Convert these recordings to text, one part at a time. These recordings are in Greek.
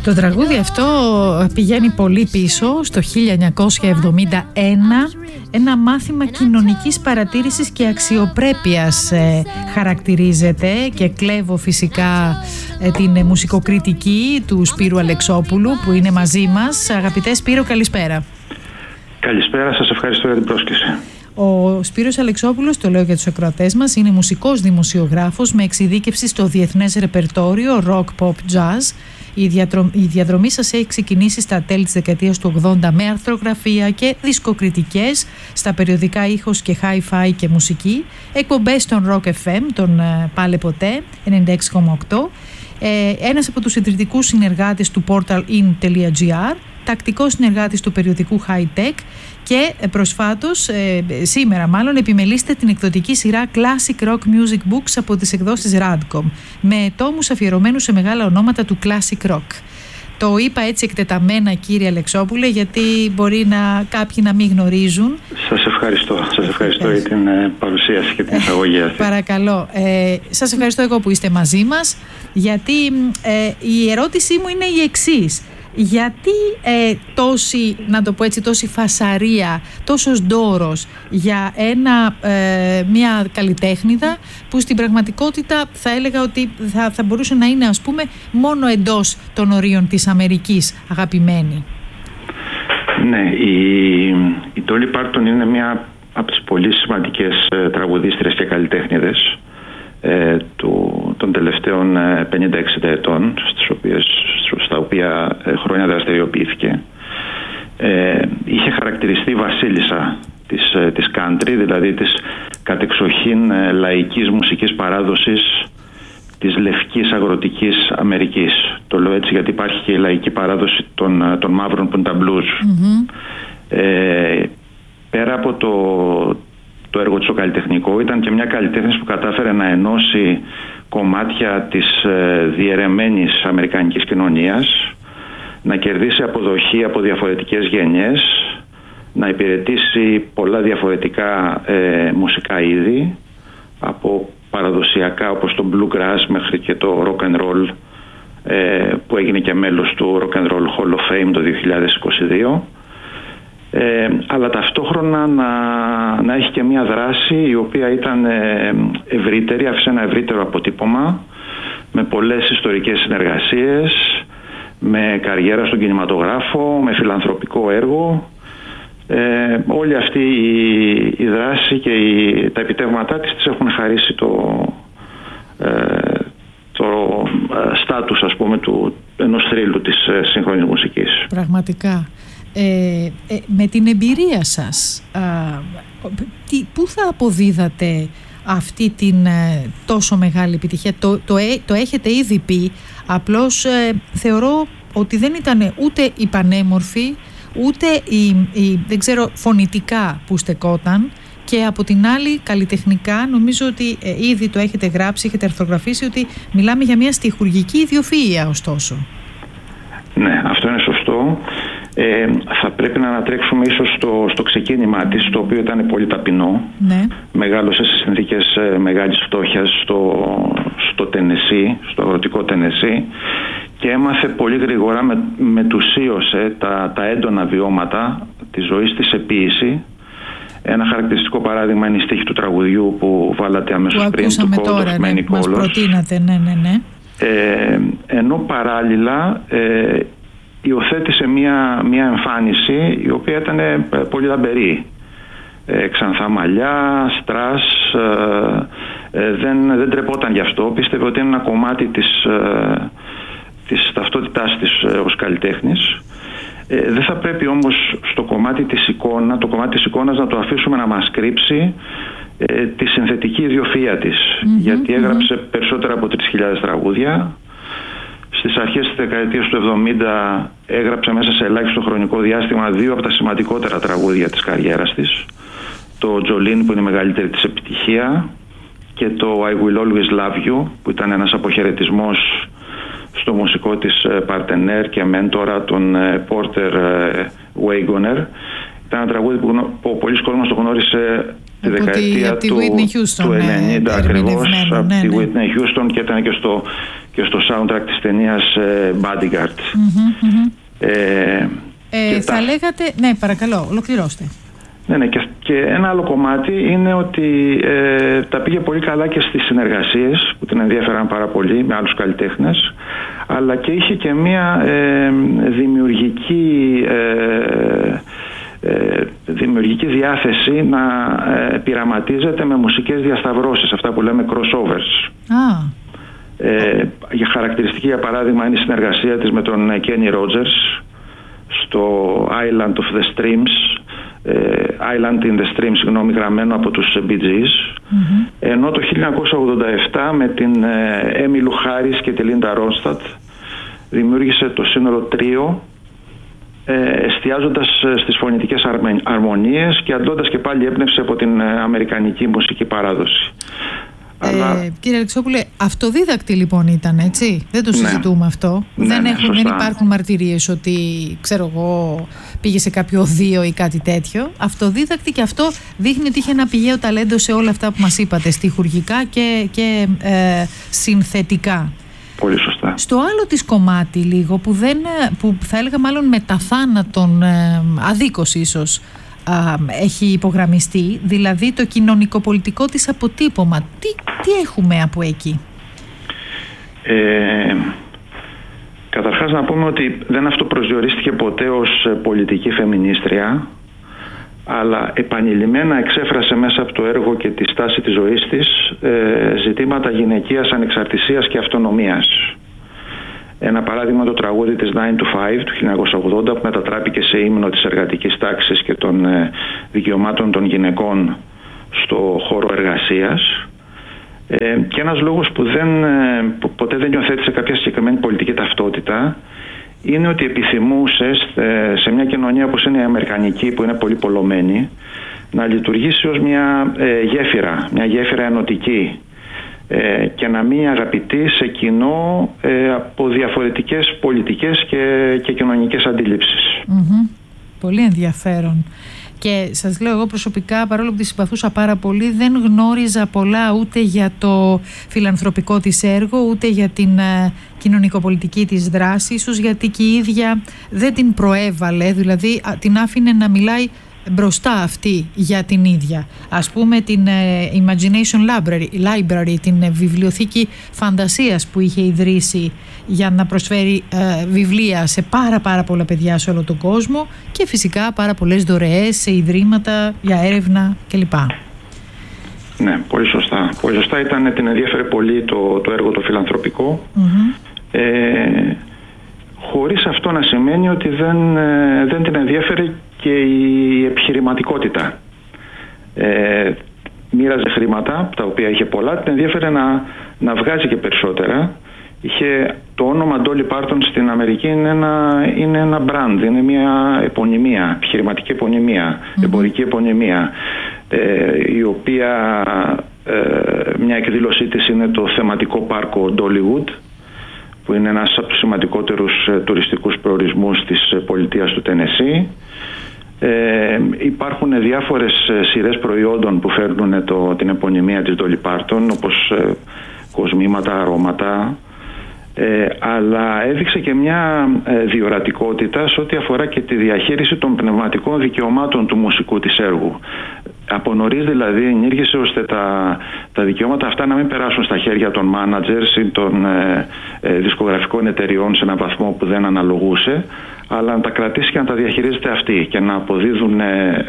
Το τραγούδι αυτό πηγαίνει πολύ πίσω, στο 1971, ένα μάθημα κοινωνικής παρατήρησης και αξιοπρέπειας χαρακτηρίζεται, και κλέβω φυσικά την μουσικοκριτική του Σπύρου Αλεξόπουλου που είναι μαζί μας. Αγαπητέ Σπύρο, καλησπέρα. Καλησπέρα, σας ευχαριστώ για την πρόσκληση. Ο Σπύρος Αλεξόπουλος, το λέω για τους ακροατές μας, είναι μουσικός δημοσιογράφος με εξειδίκευση στο διεθνές ρεπερτόριο rock, pop, jazz. Η διαδρομή σας έχει ξεκινήσει στα τέλη της δεκαετίας του 80 με αρθρογραφία και δισκοκριτικές στα περιοδικά Ήχος και Hi-Fi και Μουσική, εκπομπές στον Rock FM, τον Πάλε Ποτέ 96,8, ένας από τους ιδρυτικούς συνεργάτες του portalin.gr, τακτικός συνεργάτης του περιοδικού High Tech και προσφάτως, σήμερα μάλλον, επιμελείστε την εκδοτική σειρά Classic Rock Music Books από τις εκδόσεις Radcom, με τόμους αφιερωμένους σε μεγάλα ονόματα του Classic Rock. Το είπα έτσι εκτεταμένα, κύριε Αλεξόπουλε, γιατί μπορεί κάποιοι να μην γνωρίζουν. Σας ευχαριστώ για την παρουσίαση και την εισαγωγή αυτή. Παρακαλώ. Σας ευχαριστώ εγώ που είστε μαζί μας, γιατί η ερώτησή μου είναι η εξής. Γιατί τόση φασαρία, τόσος ντόρος για μια καλλιτέχνηδα που στην πραγματικότητα θα έλεγα ότι θα μπορούσε να είναι, ας πούμε, μόνο εντός των ορίων της Αμερικής αγαπημένη? Ναι, η Dolly Parton είναι μια από τις πολύ σημαντικές τραγουδίστριες και καλλιτέχνηδες των τελευταίων 50-60 ετών, στα οποία χρόνια δραστηριοποιήθηκε. Είχε χαρακτηριστεί βασίλισσα της country, δηλαδή της κατεξοχήν λαϊκής μουσικής παράδοσης της λευκής αγροτικής Αμερικής. Το λέω έτσι γιατί υπάρχει και η λαϊκή παράδοση των μαύρων που είναι τα blues. Πέρα από το έργο της καλλιτεχνικό, ήταν και μια καλλιτέχνης που κατάφερε να ενώσει κομμάτια της διαιρεμένης αμερικανικής κοινωνίας, να κερδίσει αποδοχή από διαφορετικές γενιές, να υπηρετήσει πολλά διαφορετικά μουσικά είδη, από παραδοσιακά όπως το bluegrass μέχρι και το rock and roll, που έγινε και μέλος του Rock and Roll Hall of Fame το 2022. Αλλά ταυτόχρονα να έχει και μια δράση η οποία ήταν ευρύτερη, άφησε ένα ευρύτερο αποτύπωμα, με πολλές ιστορικές συνεργασίες, με καριέρα στον κινηματογράφο, με φιλανθρωπικό έργο. Όλη αυτή η δράση και τα επιτεύγματά της έχουν χαρίσει το στάτους, ας πούμε, ενός θρύλου της σύγχρονης μουσικής. Πραγματικά. Με την εμπειρία σας, πού θα αποδίδατε αυτή την τόσο μεγάλη επιτυχία? Το έχετε ήδη πει, απλώς θεωρώ ότι δεν ήταν ούτε η πανέμορφη, ούτε δεν ξέρω, φωνητικά που στεκόταν, και από την άλλη καλλιτεχνικά νομίζω ότι ήδη το έχετε γράψει, έχετε αρθρογραφήσει, ότι μιλάμε για μια στιχουργική ιδιοφυΐα ωστόσο. Ναι, αυτό είναι σωστό. Θα πρέπει να ανατρέξουμε ίσως στο ξεκίνημά της, το οποίο ήταν πολύ ταπεινό. Ναι. Μεγάλωσε σε συνθήκες μεγάλης φτώχειας στο Τενεσί, στο αγροτικό Τενεσί, και έμαθε πολύ γρήγορα, μετουσίωσε τα έντονα βιώματα της ζωής της σε ποίηση. Ένα χαρακτηριστικό παράδειγμα είναι η στίχη του τραγουδιού που βάλατε αμέσως πριν, του Code of Many Colors. Μας προτείνατε, ναι. Ενώ παράλληλα υιοθέτησε μια εμφάνιση η οποία ήταν πολύ λαμπερή. Ξανθά μαλλιά, στρας, δεν τρεπόταν γι' αυτό. Πίστευε ότι είναι ένα κομμάτι της ταυτότητάς της ως καλλιτέχνης. Δεν θα πρέπει όμως το κομμάτι της εικόνας να το αφήσουμε να μας κρύψει τη συνθετική ιδιοφυΐα της. Γιατί έγραψε περισσότερα από 3.000 τραγούδια. Στις αρχές της δεκαετίας του 70 έγραψε μέσα σε ελάχιστο χρονικό διάστημα 2 από τα σημαντικότερα τραγούδια της καριέρας της. Το Jolene, που είναι η μεγαλύτερη της επιτυχία, και το I Will Always Love You, που ήταν ένας αποχαιρετισμός στο μουσικό της παρτενέρ και μέντορα, τον Porter Wagoner. Ήταν ένα τραγούδι που πολλοί κόσμος το γνώρισε τη δεκαετία του 90 ακριβώς, από τη Whitney Houston, και ήταν και στο soundtrack της ταινίας Bodyguard. Θα λέγατε... Ναι, παρακαλώ, ολοκληρώστε. Ναι, και ένα άλλο κομμάτι είναι ότι τα πήγε πολύ καλά και στις συνεργασίες που την ενδιαφέραν πάρα πολύ με άλλους καλλιτέχνες, αλλά και είχε και μια δημιουργική διάθεση να πειραματίζεται με μουσικές διασταυρώσεις, αυτά που λέμε crossovers. Χαρακτηριστική για παράδειγμα είναι η συνεργασία της με τον Kenny Rogers στο Island of the Streams, Island in the Stream, συγγνώμη, γραμμένο από τους Bee Gees, ενώ το 1987 με την Emmylou Harris και τη Linda Ronstadt δημιούργησε το σύνολο τρίο, εστιάζοντας στις φωνητικές αρμονίες και αντλώντας και πάλι έμπνευση από την αμερικανική μουσική παράδοση. Κύριε Αλεξόπουλε, αυτοδίδακτη λοιπόν ήταν, έτσι? Δεν το συζητούμε αυτό. Δεν υπάρχουν μαρτυρίες ότι, ξέρω εγώ, πήγε σε κάποιο οδείο ή κάτι τέτοιο. Αυτοδίδακτη, και αυτό δείχνει ότι είχε ένα πηγαίο ταλέντο σε όλα αυτά που μας είπατε, στιχουργικά και συνθετικά. Πολύ σωστά. Στο άλλο της κομμάτι λίγο που θα έλεγα μάλλον μετά θάνατον, αδίκως ίσως, έχει υπογραμμιστεί, δηλαδή το κοινωνικοπολιτικό της αποτύπωμα. Τι έχουμε από εκεί? Καταρχάς να πούμε ότι δεν αυτοπροσδιορίστηκε ποτέ ως πολιτική φεμινίστρια, αλλά επανειλημμένα εξέφρασε μέσα από το έργο και τη στάση της ζωής της ζητήματα γυναικείας ανεξαρτησίας και αυτονομίας. Ένα παράδειγμα, το τραγούδι της 9 to 5 του 1980, που μετατράπηκε σε ύμνο της εργατικής τάξης και των δικαιωμάτων των γυναικών στο χώρο εργασίας. Και ένας λόγος που ποτέ δεν υιοθέτησε κάποια συγκεκριμένη πολιτική ταυτότητα είναι ότι επιθυμούσε σε μια κοινωνία όπως είναι η αμερικανική, που είναι πολύ πολλωμένη, να λειτουργήσει ως μια γέφυρα ενωτική, και να μείνει αγαπητή σε κοινό από διαφορετικές πολιτικές και κοινωνικές αντίληψεις. Πολύ ενδιαφέρον. Και σας λέω, εγώ προσωπικά, παρόλο που τη συμπαθούσα πάρα πολύ, δεν γνώριζα πολλά ούτε για το φιλανθρωπικό της έργο, ούτε για την κοινωνικοπολιτική της δράση, ίσως γιατί και η ίδια δεν την προέβαλε, δηλαδή την άφηνε να μιλάει μπροστά αυτή για την ίδια. Ας πούμε την Imagination Library, την βιβλιοθήκη φαντασίας που είχε ιδρύσει για να προσφέρει βιβλία σε πάρα πολλά παιδιά σε όλο τον κόσμο, και φυσικά πάρα πολλές δωρεές σε ιδρύματα για έρευνα κλπ. Ναι, πολύ σωστά. Πολύ σωστά. Την ενδιαφέρε πολύ το έργο το φιλανθρωπικό, χωρίς αυτό να σημαίνει ότι δεν την ενδιαφέρε και η επιχειρηματικότητα. Μοίραζε χρήματα, τα οποία είχε πολλά, την ενδιαφέρε να βγάζει και περισσότερα. Το όνομα Dolly Parton στην Αμερική είναι ένα brand, είναι μια επωνυμία, επιχειρηματική επωνυμία, εμπορική επωνυμία, η οποία μια εκδήλωσή της είναι το θεματικό πάρκο Dollywood, που είναι ένας από τους σημαντικότερους τουριστικούς προορισμούς της πολιτείας του Τενεσί. Υπάρχουν διάφορες σειρές προϊόντων που φέρνουν την επωνυμία της Dolly Parton, όπως κοσμήματα, αρώματα, αλλά έδειξε και μια διορατικότητα σε ό,τι αφορά και τη διαχείριση των πνευματικών δικαιωμάτων του μουσικού της έργου. Από νωρίς δηλαδή ενήργησε ώστε τα δικαιώματα αυτά να μην περάσουν στα χέρια των managers ή των δισκογραφικών εταιριών σε έναν βαθμό που δεν αναλογούσε, αλλά να τα κρατήσει και να τα διαχειρίζεται αυτή και να αποδίδουν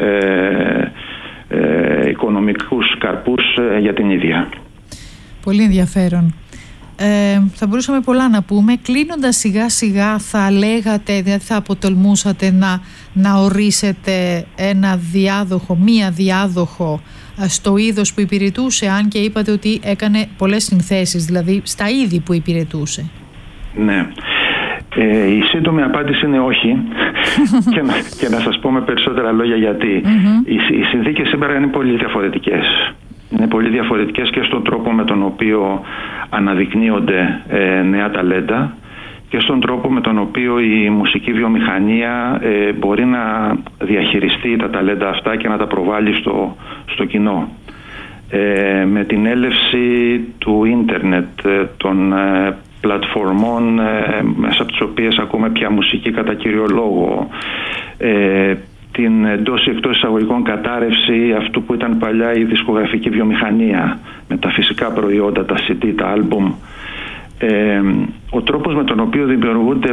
οικονομικούς καρπούς για την ίδια. Πολύ ενδιαφέρον. Θα μπορούσαμε πολλά να πούμε. Κλείνοντας σιγά σιγά, θα λέγατε, δηλαδή θα αποτολμούσατε να ορίσετε μία διάδοχο στο είδος που υπηρετούσε, αν και είπατε ότι έκανε πολλές συνθέσεις, δηλαδή στα είδη που υπηρετούσε? Ναι. Η σύντομη απάντηση είναι όχι και να σας πω με περισσότερα λόγια γιατί. Οι συνθήκες σήμερα είναι πολύ διαφορετικές. Είναι πολύ διαφορετικές και στον τρόπο με τον οποίο αναδεικνύονται νέα ταλέντα και στον τρόπο με τον οποίο η μουσική βιομηχανία μπορεί να διαχειριστεί τα ταλέντα αυτά και να τα προβάλλει στο κοινό. Με την έλευση του ίντερνετ, των πλατφορμών μέσα από τις οποίες ακούμε πια μουσική κατά κύριο λόγο, την εντός ή εκτός εισαγωγικών κατάρρευση αυτού που ήταν παλιά η δισκογραφική βιομηχανία με τα φυσικά προϊόντα, τα CD, τα άλμπουμ, ο τρόπος με τον οποίο δημιουργούνται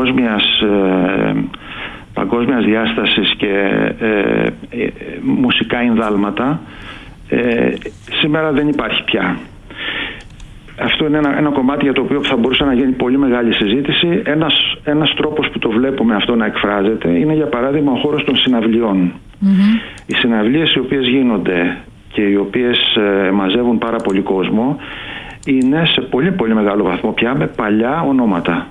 παγκόσμιας διάστασης και μουσικά ενδάλματα σήμερα δεν υπάρχει πια. Αυτό είναι ένα κομμάτι για το οποίο θα μπορούσε να γίνει πολύ μεγάλη συζήτηση. Ένας τρόπος που το βλέπουμε αυτό να εκφράζεται είναι, για παράδειγμα, ο χώρος των συναυλιών. Οι συναυλίες οι οποίες γίνονται και οι οποίες μαζεύουν πάρα πολύ κόσμο είναι σε πολύ πολύ μεγάλο βαθμό πια με παλιά ονόματα.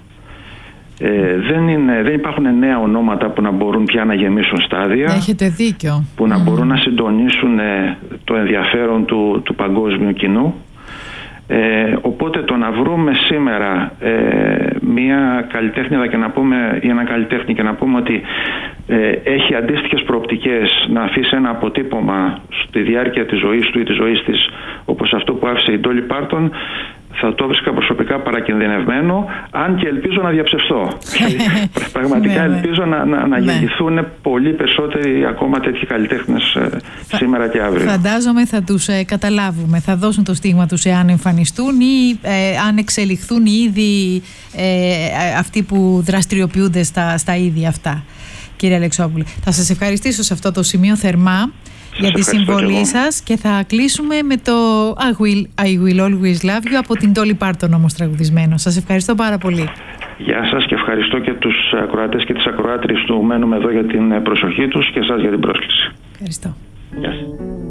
Δεν υπάρχουν νέα ονόματα που να μπορούν πια να γεμίσουν στάδια. Έχετε δίκιο. Που να μπορούν να συντονίσουν το ενδιαφέρον του παγκόσμιου κοινού. Οπότε το να βρούμε σήμερα μια καλλιτέχνηδα και να πούμε, ή ένα καλλιτέχνη και να πούμε ότι έχει αντίστοιχες προοπτικές να αφήσει ένα αποτύπωμα στη διάρκεια της ζωής του ή της ζωής της, όπως αυτό που άφησε η Dolly Parton, θα το βρίσκα προσωπικά παρακινδυνευμένο, αν και ελπίζω να διαψευστώ. Πραγματικά ελπίζω να γεννηθούν πολύ περισσότεροι ακόμα τέτοιοι καλλιτέχνες σήμερα και αύριο. Φαντάζομαι θα τους καταλάβουμε, θα δώσουν το στίγμα τους εάν εμφανιστούν ή αν εξελιχθούν ήδη αυτοί που δραστηριοποιούνται στα είδη αυτά. Κύριε Αλεξόπουλε, θα σας ευχαριστήσω σε αυτό το σημείο θερμά για τη συμβολή σας και θα κλείσουμε με το I will always love you από την Dolly Parton όμως τραγουδισμένο. Σας ευχαριστώ πάρα πολύ. Γεια σας και ευχαριστώ και τους ακροατές και τις ακροάτριες του Μένουμε Εδώ για την προσοχή τους και εσάς για την πρόσκληση. Ευχαριστώ. Γεια σας.